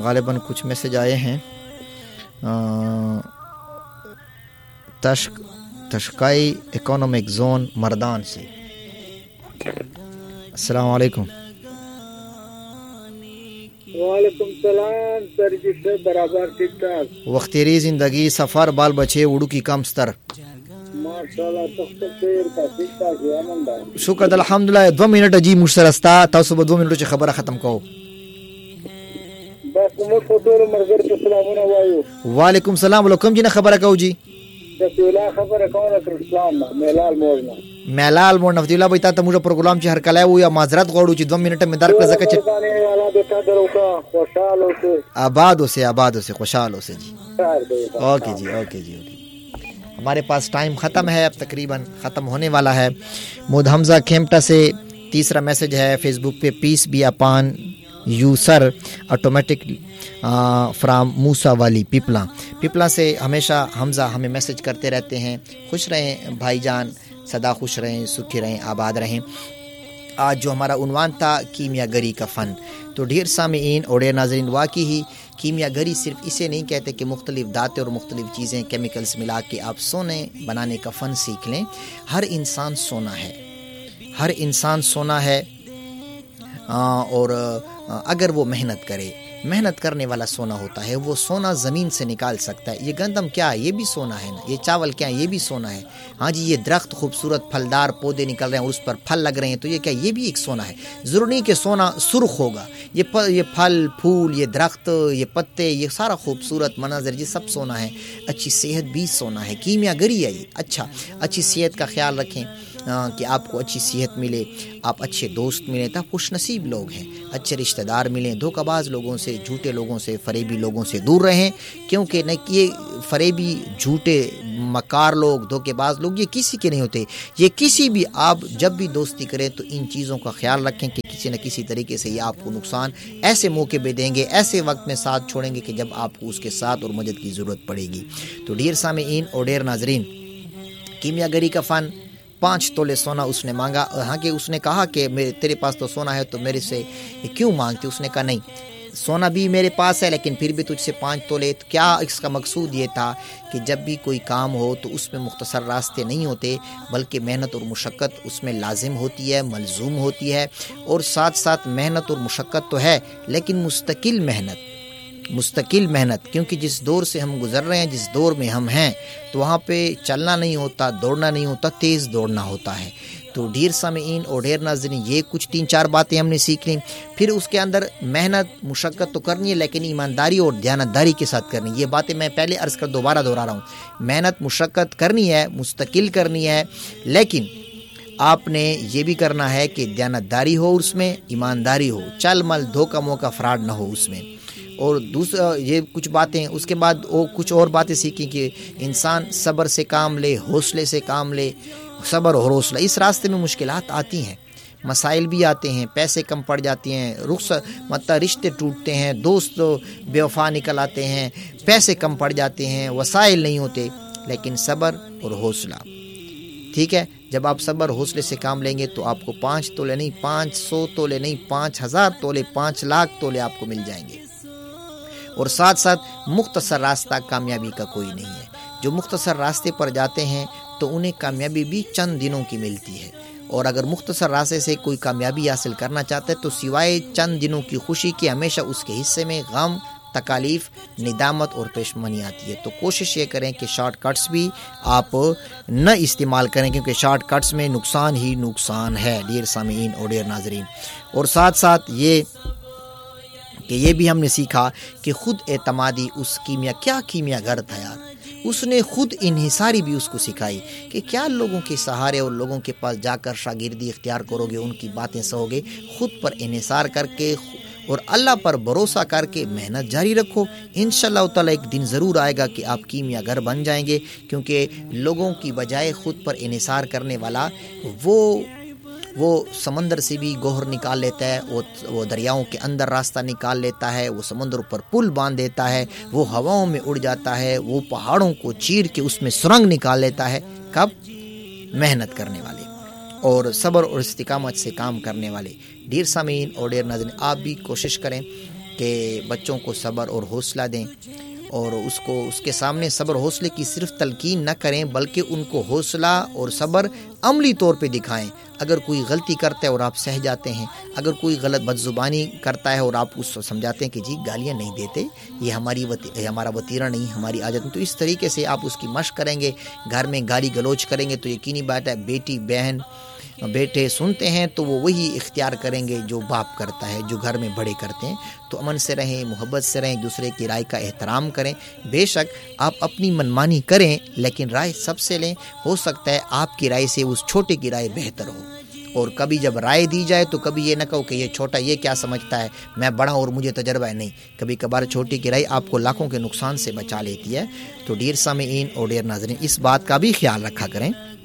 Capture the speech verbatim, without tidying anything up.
غالباً کچھ میسج آئے ہیں تشک تشکائی اکانومک زون مردان سے. السلام علیکم. وعلیکم السلام سر جی سے برابر ٹھیک ٹھاک. وختیری زندگی سفر بال بچے اڑو کی کم ستر ماشاءاللہ تخت خیر کا ٹھیک ٹھاک ہے امن. شکر الحمدللہ. دو منٹ جی مشترستا تاسو به دو منټو چې خبره ختم کوو. بس موږ په ټول مرګر ته سلامونه وایو. وعلیکم السلام. ولکم جی نه خبره کوو جی. د پیلا خبره کوله تر اسلام میلال مورنا میلال مور نفتی الله بیت ته موږ پروګرام چې هر کله وو یا معذرت غواړو چې دو منټه مې درک زکه چې خوشاله اوسه آباد اوسه آباد اوسه خوشحال اوسه جی. اوکے جی اوکے جی اوکے. ہمارے پاس ٹائم ختم ہے, اب تقریباً ختم ہونے والا ہے. مود حمزہ کھیمٹا سے تیسرا میسج ہے فیس بک پہ. پیس be upon you sir automatic from موسا والی پیپلا. پیپلا سے ہمیشہ حمزہ ہمیں میسج کرتے رہتے ہیں. خوش رہیں بھائی جان, سدا خوش رہیں, سکھی رہیں, آباد رہیں. آج جو ہمارا عنوان تھا کیمیا گری کا فن, تو ڈھیر سامعین اور ڈھیر ناظرین واقعی ہی کیمیا گری صرف اسے نہیں کہتے کہ مختلف دھاتیں اور مختلف چیزیں کیمیکلز ملا کے آپ سونے بنانے کا فن سیکھ لیں. ہر انسان سونا ہے, ہر انسان سونا ہے, اور اگر وہ محنت کرے, محنت کرنے والا سونا ہوتا ہے. وہ سونا زمین سے نکال سکتا ہے. یہ گندم کیا ہے, یہ بھی سونا ہے نا. یہ چاول کیا ہے, یہ بھی سونا ہے. ہاں جی, یہ درخت خوبصورت پھلدار پودے نکل رہے ہیں اور اس پر پھل لگ رہے ہیں, تو یہ کیا, یہ بھی ایک سونا ہے. ضرور نہیں کہ سونا سرخ ہوگا. یہ پ, یہ پھل پھول, یہ درخت, یہ پتے, یہ سارا خوبصورت مناظر, یہ سب سونا ہے. اچھی صحت بھی سونا ہے. کیمیا گری ہے یہ. اچھا, اچھی صحت کا خیال رکھیں کہ آپ کو اچھی صحت ملے, آپ اچھے دوست ملیں, تو آپ خوش نصیب لوگ ہیں. اچھے رشتہ دار ملیں. دھوکہ باز لوگوں سے, جھوٹے لوگوں سے, فریبی لوگوں سے دور رہیں, کیونکہ نہ یہ فریبی, جھوٹے, مکار لوگ, دھوکے باز لوگ یہ کسی کے نہیں ہوتے. یہ کسی بھی, آپ جب بھی دوستی کریں تو ان چیزوں کا خیال رکھیں کہ کسی نہ کسی طریقے سے یہ آپ کو نقصان ایسے موقع پہ دیں گے, ایسے وقت میں ساتھ چھوڑیں گے کہ جب آپ کو اس کے ساتھ اور مدد کی ضرورت پڑے گی. تو ڈھیر سامعین اور ڈھیر ناظرین, کیمیا گری کا فن. پانچ تولے سونا اس نے مانگا. ہاں کہ اس نے کہا کہ تیرے پاس تو سونا ہے تو میرے سے کیوں مانگتے. اس نے کہا نہیں, سونا بھی میرے پاس ہے لیکن پھر بھی تجھ سے پانچ تولے. کیا اس کا مقصود یہ تھا کہ جب بھی کوئی کام ہو تو اس میں مختصر راستے نہیں ہوتے, بلکہ محنت اور مشقت اس میں لازم ہوتی ہے, ملزوم ہوتی ہے. اور ساتھ ساتھ محنت اور مشقت تو ہے لیکن مستقل محنت, مستقل محنت. کیونکہ جس دور سے ہم گزر رہے ہیں, جس دور میں ہم ہیں, تو وہاں پہ چلنا نہیں ہوتا, دوڑنا نہیں ہوتا, تیز دوڑنا ہوتا ہے. تو ڈھیر سامعین اور ڈھیر ناظرین, یہ کچھ تین چار باتیں ہم نے سیکھ لیں. پھر اس کے اندر محنت مشقت تو کرنی ہے لیکن ایمانداری اور دیانتداری کے ساتھ کرنی. یہ باتیں میں پہلے عرض کر دوبارہ دہرا رہا ہوں. محنت مشقت کرنی ہے, مستقل کرنی ہے, لیکن آپ نے یہ بھی کرنا ہے کہ دیانتداری ہو, اس میں ایمانداری ہو, چل مل دھوکہ موقع فراڈ نہ ہو اس میں. اور دوسرا یہ کچھ باتیں, اس کے بعد وہ کچھ اور باتیں سیکھیں کہ انسان صبر سے کام لے, حوصلے سے کام لے. صبر اور حوصلہ, اس راستے میں مشکلات آتی ہیں, مسائل بھی آتے ہیں, پیسے کم پڑ جاتے ہیں, رخصت مطلب رشتے ٹوٹتے ہیں, دوست بے وفا نکل آتے ہیں, پیسے کم پڑ جاتے ہیں, وسائل نہیں ہوتے, لیکن صبر اور حوصلہ. ٹھیک ہے, جب آپ صبر حوصلے سے کام لیں گے تو آپ کو پانچ تولے نہیں, پانچ سو تولے نہیں, پانچ ہزار تولے, پانچ لاکھ تولے آپ کو مل جائیں گے. اور ساتھ ساتھ مختصر راستہ کامیابی کا کوئی نہیں ہے. جو مختصر راستے پر جاتے ہیں تو انہیں کامیابی بھی چند دنوں کی ملتی ہے, اور اگر مختصر راستے سے کوئی کامیابی حاصل کرنا چاہتا ہے تو سوائے چند دنوں کی خوشی کے ہمیشہ اس کے حصے میں غم, تکالیف, ندامت اور پشیمانی آتی ہے. تو کوشش یہ کریں کہ شارٹ کٹس بھی آپ نہ استعمال کریں, کیونکہ شارٹ کٹس میں نقصان ہی نقصان ہے ڈیر سامعین اور ڈیر ناظرین. اور ساتھ ساتھ یہ کہ یہ بھی ہم نے سیکھا کہ خود اعتمادی اس کیمیا, کیا کیمیا گر تھا یار, اس نے خود انحصاری بھی اس کو سکھائی کہ کیا لوگوں کے سہارے اور لوگوں کے پاس جا کر شاگردی اختیار کرو گے, ان کی باتیں سہو گے. خود پر انحصار کر کے اور اللہ پر بھروسہ کر کے محنت جاری رکھو. انشاءاللہ تعالی ایک دن ضرور آئے گا کہ آپ کیمیا گر بن جائیں گے, کیونکہ لوگوں کی بجائے خود پر انحصار کرنے والا وہ وہ سمندر سے بھی گوہر نکال لیتا ہے, وہ وہ دریاؤں کے اندر راستہ نکال لیتا ہے, وہ سمندر پر پل باندھ دیتا ہے, وہ ہواؤں میں اڑ جاتا ہے, وہ پہاڑوں کو چیر کے اس میں سرنگ نکال لیتا ہے. کب؟ محنت کرنے والے. اور صبر اور استقامت سے کام کرنے والے. ڈیر سامعین اور ڈیر ناظرین، آپ بھی کوشش کریں کہ بچوں کو صبر اور حوصلہ دیں، اور اس کو اس کے سامنے صبر حوصلے کی صرف تلقین نہ کریں بلکہ ان کو حوصلہ اور صبر عملی طور پہ دکھائیں. اگر کوئی غلطی کرتا ہے اور آپ سہ جاتے ہیں، اگر کوئی غلط بد زبانی کرتا ہے اور آپ اس کو سمجھاتے ہیں کہ جی گالیاں نہیں دیتے، یہ ہماری وطی... ہمارا وطیرہ نہیں، ہماری عادت نہیں، تو اس طریقے سے آپ اس کی مشق کریں گے. گھر میں گالی گلوچ کریں گے تو یقینی بات ہے بیٹی بہن بیٹے سنتے ہیں تو وہ وہی اختیار کریں گے جو باپ کرتا ہے، جو گھر میں بڑے کرتے ہیں. تو امن سے رہیں، محبت سے رہیں، دوسرے کی رائے کا احترام کریں. بے شک آپ اپنی منمانی کریں لیکن رائے سب سے لیں. ہو سکتا ہے آپ کی رائے سے اس چھوٹے کی رائے بہتر ہو. اور کبھی جب رائے دی جائے تو کبھی یہ نہ کہو کہ یہ چھوٹا یہ کیا سمجھتا ہے، میں بڑا اور مجھے تجربہ ہے. نہیں، کبھی کبھار چھوٹی کی رائے آپ کو لاکھوں کے نقصان سے بچا لیتی ہے. تو ڈیر سامعین اور ڈیر ناظرین، اس بات کا بھی خیال رکھا کریں